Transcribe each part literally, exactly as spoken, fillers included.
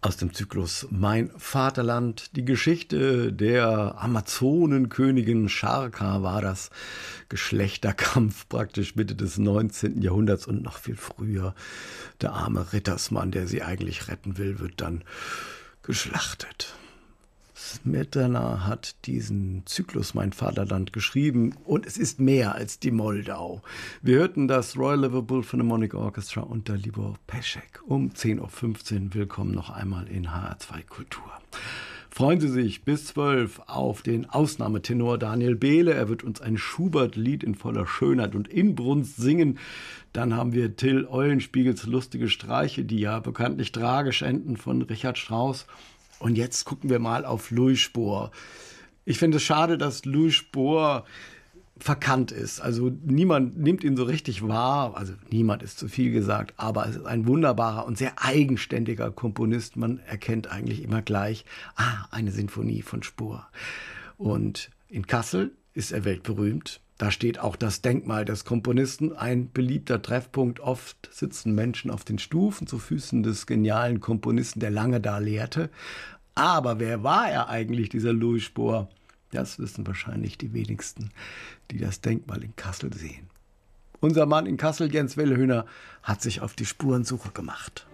Aus dem Zyklus Mein Vaterland, die Geschichte der Amazonenkönigin Sharka war das. Geschlechterkampf praktisch Mitte des neunzehnten Jahrhunderts und noch viel früher. Der arme Rittersmann, der sie eigentlich retten will, wird dann geschlachtet. Smetana hat diesen Zyklus Mein Vaterland geschrieben und es ist mehr als die Moldau. Wir hörten das Royal Liverpool Philharmonic Orchestra unter Libor Peschek um zehn Uhr fünfzehn. Willkommen noch einmal in H R zwei Kultur. Freuen Sie sich bis zwölf auf den Ausnahmetenor Daniel Behle. Er wird uns ein Schubert-Lied in voller Schönheit und Inbrunst singen. Dann haben wir Till Eulenspiegels lustige Streiche, die ja bekanntlich tragisch enden, von Richard Strauss. Und jetzt gucken wir mal auf Louis Spohr. Ich finde es schade, dass Louis Spohr verkannt ist. Also niemand nimmt ihn so richtig wahr. Also niemand ist zu viel gesagt, aber es ist ein wunderbarer und sehr eigenständiger Komponist. Man erkennt eigentlich immer gleich, ah, eine Sinfonie von Spohr. Und in Kassel ist er weltberühmt. Da steht auch das Denkmal des Komponisten, ein beliebter Treffpunkt. Oft sitzen Menschen auf den Stufen zu Füßen des genialen Komponisten, der lange da lehrte. Aber wer war er eigentlich, dieser Louis Spohr? Das wissen wahrscheinlich die wenigsten, die das Denkmal in Kassel sehen. Unser Mann in Kassel, Jens Wellhöhner, hat sich auf die Spurensuche gemacht.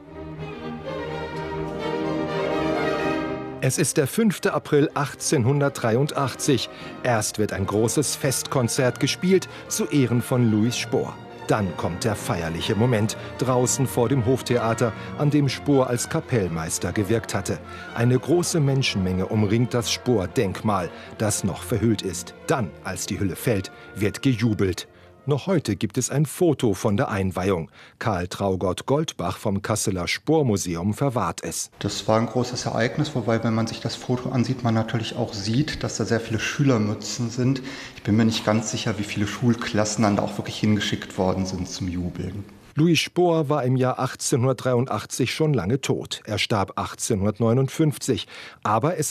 Es ist der fünfte April achtzehnhundertdreiundachtzig. Erst wird ein großes Festkonzert gespielt zu Ehren von Louis Spohr. Dann kommt der feierliche Moment draußen vor dem Hoftheater, an dem Spohr als Kapellmeister gewirkt hatte. Eine große Menschenmenge umringt das Spohr-Denkmal, das noch verhüllt ist. Dann, als die Hülle fällt, wird gejubelt. Noch heute gibt es ein Foto von der Einweihung. Karl Traugott Goldbach vom Kasseler Spohr-Museum verwahrt es. Das war ein großes Ereignis, wobei, wenn man sich das Foto ansieht, man natürlich auch sieht, dass da sehr viele Schülermützen sind. Ich bin mir nicht ganz sicher, wie viele Schulklassen dann da auch wirklich hingeschickt worden sind zum Jubeln. Louis Spohr war im Jahr achtzehnhundertdreiundachtzig schon lange tot. Er starb achtzehnhundertneunundfünfzig. Aber es